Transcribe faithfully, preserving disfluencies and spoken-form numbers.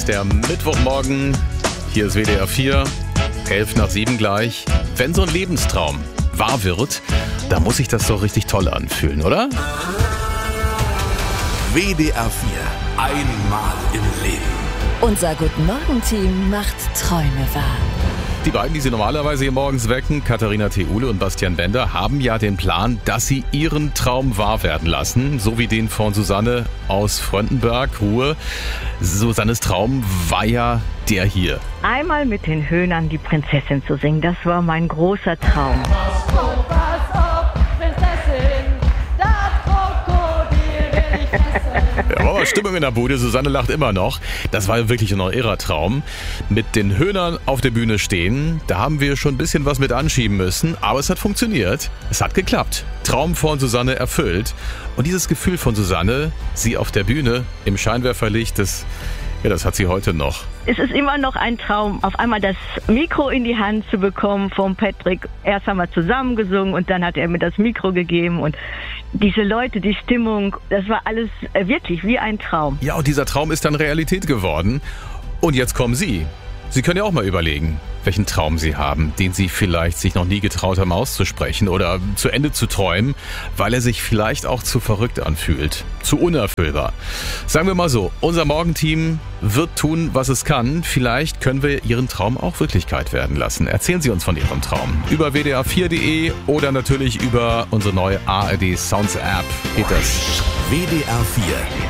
ist der Mittwochmorgen. Hier ist W D R vier, elf nach sieben gleich. Wenn so ein Lebenstraum wahr wird, dann muss sich das doch richtig toll anfühlen, oder? W D R vier, einmal im Leben. Unser Guten-Morgen-Team macht Träume wahr. Die beiden, die Sie normalerweise hier morgens wecken, Katharina Theule und Bastian Bender, haben ja den Plan, dass sie ihren Traum wahr werden lassen. So wie den von Susanne aus Fröndenberg, Ruhe. Susannes Traum war ja der hier. Einmal mit den Höhnern die Prinzessin zu singen, das war mein großer Traum. Pass auf, pass auf, Prinzessin, das Krokodil will ich fressen. Ja, war Stimmung in der Bude, Susanne lacht immer noch. Das war wirklich ein irrer Traum. Mit den Höhnern auf der Bühne stehen, da haben wir schon ein bisschen was mit anschieben müssen, aber es hat funktioniert. Es hat geklappt. Traum von Susanne erfüllt. Und dieses Gefühl von Susanne, sie auf der Bühne im Scheinwerferlicht, das, ja, das hat sie heute noch. Es ist immer noch ein Traum, auf einmal das Mikro in die Hand zu bekommen vom Patrick. Erst haben wir zusammen gesungen und dann hat er mir das Mikro gegeben und diese Leute, die Stimmung, das war alles wirklich wie ein Traum. Ja, und dieser Traum ist dann Realität geworden. Und jetzt kommen Sie. Sie können ja auch mal überlegen, welchen Traum Sie haben, den Sie vielleicht sich noch nie getraut haben auszusprechen oder zu Ende zu träumen, weil er sich vielleicht auch zu verrückt anfühlt, zu unerfüllbar. Sagen wir mal so, unser Morgenteam wird tun, was es kann. Vielleicht können wir Ihren Traum auch Wirklichkeit werden lassen. Erzählen Sie uns von Ihrem Traum. Über w d r vier punkt d e oder natürlich über unsere neue A R D Sounds App geht das. W D R vier,